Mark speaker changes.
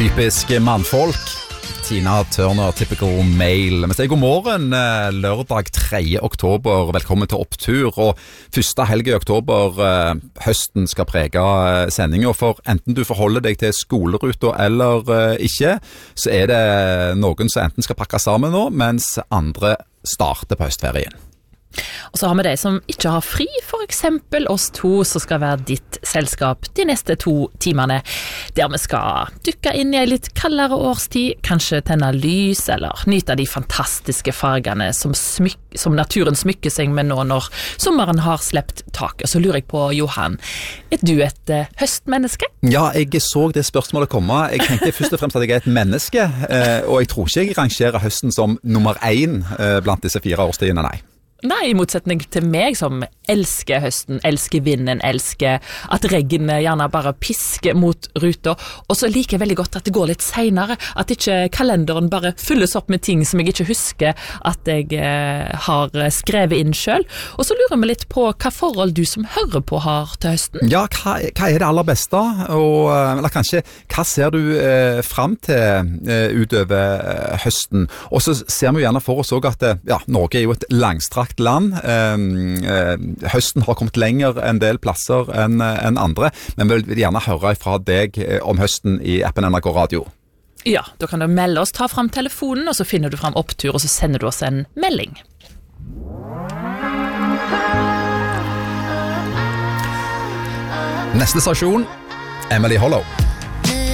Speaker 1: Typisk mannfolk. Tina Turner, typical male. Vi sier god morgen, lørdag 3. oktober. Velkommen til opptur. Og første helg i oktober, høsten skal prege sendingen. For enten du forholder deg til skoleruta eller ikke, så er det noen som enten skal pakke sammen nå, mens andre starter på høstferien.
Speaker 2: Og så har vi de som ikke har fri, for eksempel oss to, som skal være ditt selskap de neste 2 timene, der vi skal dykke inn i en litt kaldere årstid, kanskje tenne lys, eller nyte de fantastiske fargene som naturen smykker seg med nå når sommeren har slept taket. Så lurer jeg på, Johan, er du et høstmenneske?
Speaker 1: Ja, jeg så det spørsmålet komme. Jeg tenkte først og fremst at jeg er et menneske, og jeg tror ikke jeg rangerer høsten som nummer 1 blant disse 4 årstidene, nei.
Speaker 2: Nei, i motsetning til meg som elsker høsten, elsker vinden, elsker at regnet gjerne bare pisker mot ruta, og så liker jeg veldig godt at det går litt senere, at ikke kalenderen bare fylles opp med ting som jeg ikke husker at jeg har skrevet inn selv. Og så lurer vi litt på hva forhold du som hører på har til høsten.
Speaker 1: Ja, hva er det aller beste? Eller kanskje, hva ser du frem til utover høsten? Og så ser vi gjerne for oss også at Norge er jo et langstrakt land. Høsten har kommet lenger en del plasser enn andre, men vi vil gjerne høre fra deg om høsten i appen NRK Radio.
Speaker 2: Ja, da kan du melde oss, ta frem telefonen, og så finner du frem opptur, og så sender du oss en melding.
Speaker 1: Neste stasjon, Emily Hollow.